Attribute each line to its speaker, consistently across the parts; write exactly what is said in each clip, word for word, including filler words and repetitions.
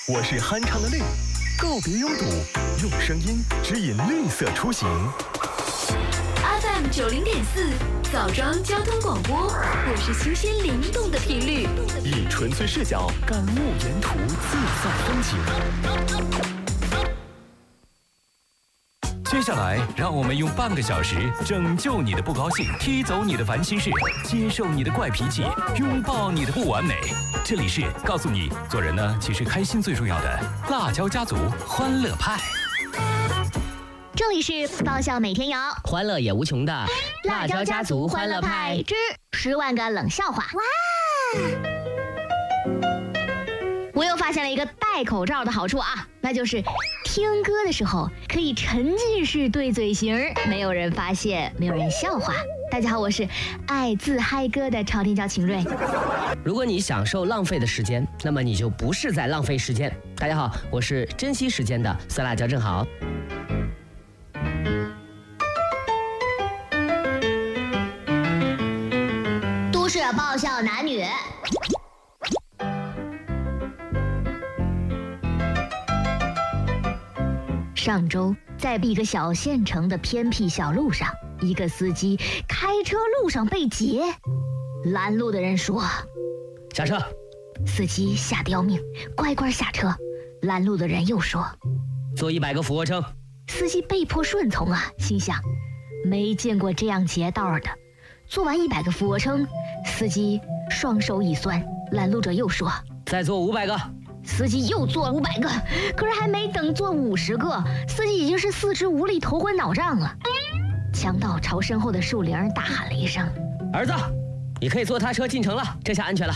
Speaker 1: 我是酣畅的绿，告别拥堵，用声音指引绿色出行。
Speaker 2: F M 九零点四，枣庄交通广播，我是新鲜灵动的频率，
Speaker 1: 以纯粹视角感悟沿途自在风景。
Speaker 3: 接下来，让我们用半个小时拯救你的不高兴，踢走你的烦心事，接受你的怪脾气，拥抱你的不完美。这里是告诉你，做人呢，其实开心最重要的辣椒家族欢乐派。
Speaker 4: 这里是爆笑每天有，
Speaker 5: 欢乐也无穷的
Speaker 4: 辣椒家族欢乐派之十万个冷笑话。哇！我又发现了一个戴口罩的好处啊，那就是听歌的时候可以沉浸式对嘴型，没有人发现，没有人笑话。大家好，我是爱自嗨歌的朝天椒秦瑞。
Speaker 5: 如果你享受浪费的时间，那么你就不是在浪费时间。大家好，我是珍惜时间的酸辣椒正好。
Speaker 4: 都市爆笑男女。上周，在一个小县城的偏僻小路上，一个司机开车路上被劫，拦路的人说：“
Speaker 5: 下车。”
Speaker 4: 司机吓得要命，乖乖下车。拦路的人又说：“
Speaker 5: 做一百个俯卧撑。”
Speaker 4: 司机被迫顺从啊，心想没见过这样劫道的。做完一百个俯卧撑，司机双手一酸，拦路者又说：“
Speaker 5: 再做五百个。”
Speaker 4: 司机又做五百个，可是还没等做五十个，司机已经是四肢无力、头昏脑胀了。强盗朝身后的树林大喊了一声：“
Speaker 5: 儿子，你可以坐他车进城了，这下安全了。”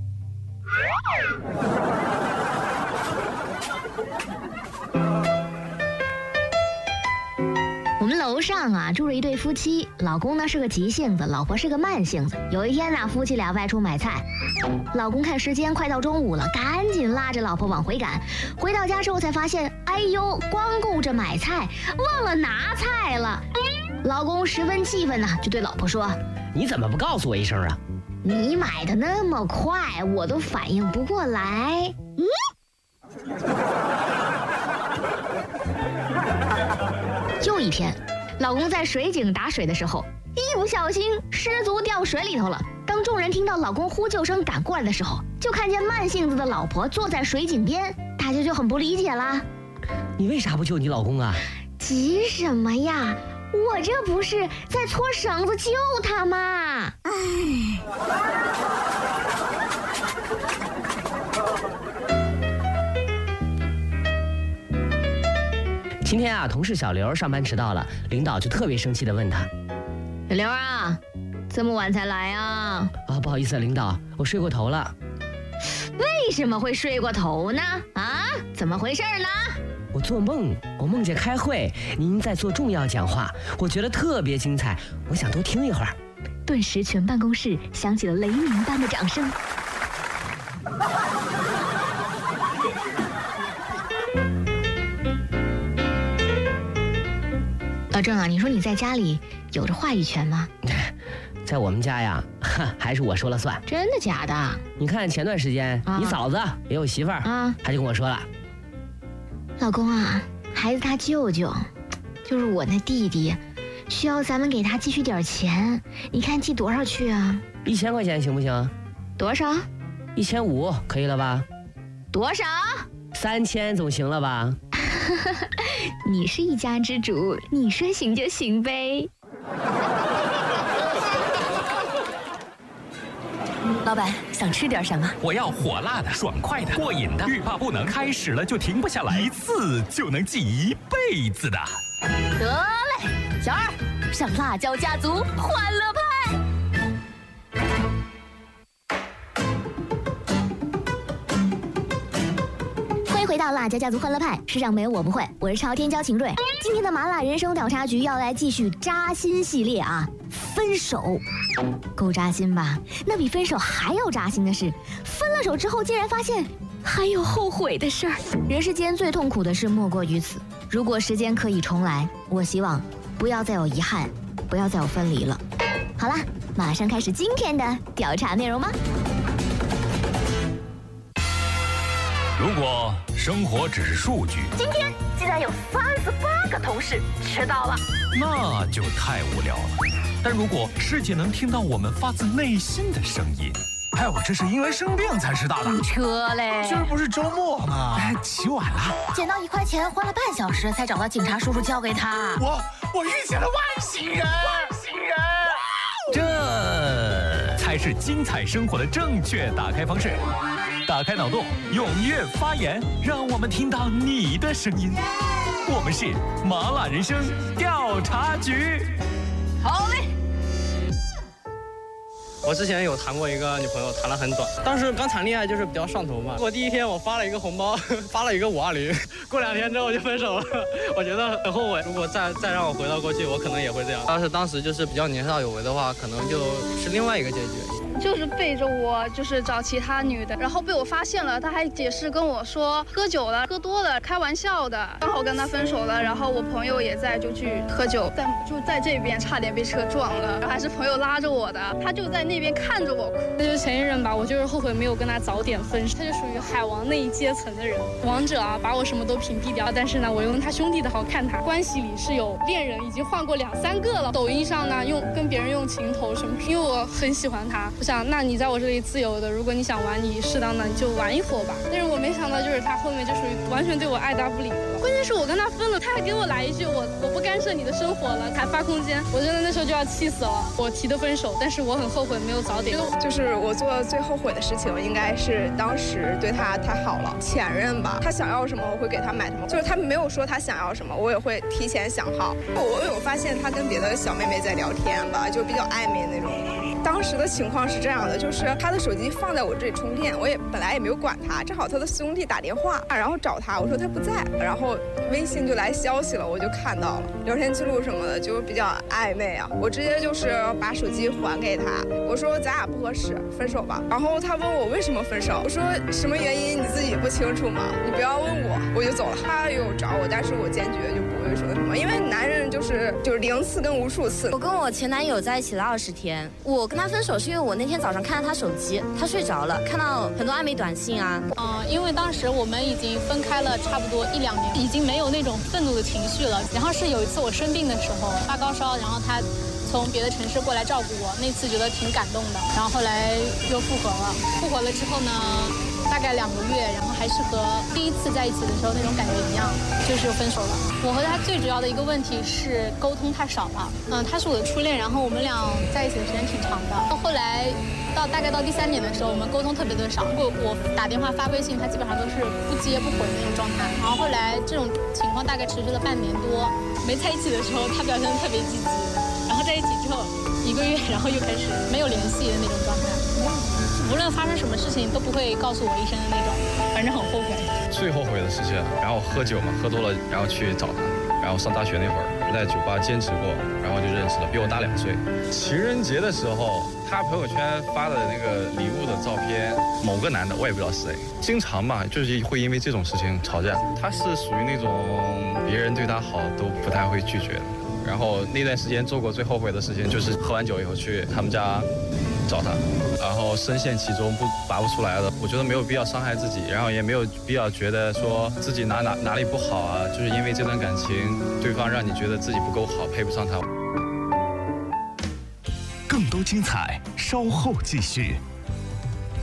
Speaker 5: 我们楼上啊住着一对夫妻，老公呢是个急性子，老婆是个慢性子。有一天呢，夫妻俩外出买菜，老公看时间快到中午了，赶紧拉着老婆往回赶。回到家之后才发现，哎呦，光顾着买菜，忘了拿菜了。老公十分气愤呢，就对老婆说：“你怎么不告诉我一声啊？你买的那么快，我都反应不过来。”嗯。又一天，老公在水井打水的时候，一不小心失足掉水里头了。当众人听到老公呼救声赶过来的时候，就看见慢性子的老婆坐在水井边，大家就很不理解啦：“你为啥不救你老公啊？”“急什么呀？我这不是在搓绳子救他吗？”哎。今天啊，同事小刘上班迟到了，领导就特别生气地问他：“小刘啊，这么晚才来啊？”“啊，不好意思，领导，我睡过头了。”“为什么会睡过头呢？啊，怎么回事呢？”“我做梦，我梦见开会，您在做重要讲话，我觉得特别精彩，我想多听一会儿。”顿时全办公室响起了雷鸣般的掌声。老郑啊，你说你在家里有着话语权吗？在我们家呀，还是我说了算。真的假的？你看前段时间、啊、你嫂子也有媳妇儿啊，她就跟我说了：“老公啊，孩子他舅舅，就是我那弟弟，需要咱们给他寄去点钱，你看寄多少去啊？一千块钱行不行？多少？一千五可以了吧？多少？三千总行了吧？”你是一家之主，你说行就行呗。
Speaker 2: 老板，想吃点什么？
Speaker 3: 我要火辣的、爽快的、过瘾的，欲罢不能，开始了就停不下来，一次就能记一辈子的。
Speaker 2: 得嘞，小二，上辣椒家族欢乐派。
Speaker 4: 回到辣椒家族欢乐派，世上没有我不会，我是朝天椒秦瑞。今天的麻辣人生调查局要来继续扎心系列啊，分手，够扎心吧？那比分手还要扎心的是，分了手之后竟然发现还有后悔的事儿。人世间最痛苦的事莫过于此。如果时间可以重来，我希望不要再有遗憾，不要再有分离了。好啦，马上开始今天的调查内容吧。
Speaker 3: 如果生活只是数据。
Speaker 2: 今天竟然有三十八个同事迟到了，
Speaker 3: 那就太无聊了。但如果世界能听到我们发自内心的声音，
Speaker 1: 哎，我这是因为生病才迟到的。
Speaker 2: 车嘞，
Speaker 1: 今儿不是周末吗？哎，起晚了，
Speaker 2: 捡到一块钱花了半小时才找到警察叔叔交给他。
Speaker 1: 我我遇见了外星人，外星人，
Speaker 3: 这才是精彩生活的正确打开方式。打开脑洞，踊跃发言，让我们听到你的声音。我们是麻辣人生调查局。
Speaker 2: 好嘞。
Speaker 6: 我之前有谈过一个女朋友，谈了很短。当时刚谈恋爱就是比较上头嘛。我第一天我发了一个红包，发了一个五二零，过两天之后就分手了。我觉得很后悔，如果再再让我回到过去，我可能也会这样。要是当时就是比较年少有为的话，可能就是另外一个结局。
Speaker 7: 就是背着我，就是找其他女的，然后被我发现了，他还解释跟我说喝酒了，喝多了，开玩笑的。刚好跟他分手了，然后我朋友也在，就去喝酒，在就在这边差点被车撞了，还是朋友拉着我的，他就在那边看着我哭。那就是前一任吧，我就是后悔没有跟他早点分手，他就属于海王那一阶层的人，王者啊，把我什么都屏蔽掉。但是呢，我用他兄弟的好看他，关系里是有恋人，已经换过两三个了。抖音上呢，用跟别人用情头什么，因为我很喜欢他。我想，那你在我这里自由的，如果你想玩，你适当的你就玩一会儿吧。但是我没想到，就是他后面就属于完全对我爱答不理的了。关键是我跟他分了，他还给我来一句我我不干涉你的生活了，还发空间，我真的那时候就要气死了。我提的分手，但是我很后悔没有早点。
Speaker 8: 就是我做的最后悔的事情，应该是当时对他太好了。前任吧，他想要什么我会给他买什么，就是他没有说他想要什么，我也会提前想好。我有发现他跟别的小妹妹在聊天吧，就比较暧昧那种。当时的情况是这样的，就是他的手机放在我这里充电，我也本来也没有管他，正好他的兄弟打电话，然后找他，我说他不在，然后微信就来消息了，我就看到了聊天记录什么的，就比较暧昧啊。我直接就是把手机还给他，我说咱俩不合适，分手吧。然后他问我为什么分手，我说什么原因你自己不清楚吗？你不要问我，我就走了。他有找我，但是我坚决就不会说什么，因为男人就是就是零次跟无数次。
Speaker 9: 我跟我前男友在一起了二十天，我跟他分手是因为我那天早上看到他手机，他睡着了，看到很多暧昧短信啊。
Speaker 7: 嗯、呃，因为当时我们已经分开了差不多一两年，已经没有那种愤怒的情绪了。然后是有一次我生病的时候发高烧，然后他从别的城市过来照顾我，那次觉得挺感动的。然后后来又复合了，复合了之后呢，大概两个月，然后还是和第一次在一起的时候那种感觉一样，就是分手了。我和他最主要的一个问题是沟通太少了。嗯、呃，他是我的初恋，然后我们俩在一起的时间挺长的。后来到大概到第三年的时候，我们沟通特别的少。如果我打电话发微信，他基本上都是不接不回的那种状态。然后后来这种情况大概持续了半年多，没在一起的时候他表现得特别积极，然后在一起之后一个月，然后又开始没有联系的那种状态。无论发生什么事情都不会告诉我一声的那种，反正很后悔。
Speaker 10: 最后悔的事情，然后喝酒嘛，喝多了，然后去找他，然后上大学那会儿在酒吧兼职过，然后就认识了，比我大两岁。情人节的时候，他朋友圈发的那个礼物的照片，某个男的我也不知道是谁，经常嘛就是会因为这种事情吵架。他是属于那种别人对他好都不太会拒绝的。然后那段时间做过最后悔的事情，就是喝完酒以后去他们家找他，然后深陷其中不拔不出来了。我觉得没有必要伤害自己，然后也没有必要觉得说自己哪哪哪里不好啊，就是因为这段感情，对方让你觉得自己不够好，配不上他。
Speaker 1: 更多精彩，稍后继续。